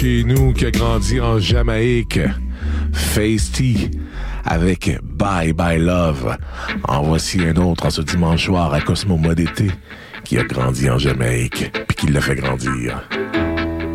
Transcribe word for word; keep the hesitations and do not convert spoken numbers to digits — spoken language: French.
chez nous qui a grandi en Jamaïque. Feisty avec Bye Bye Love. En voici un autre en ce dimanche soir à Cosmo Modété qui a grandi en Jamaïque puis qui l'a fait grandir.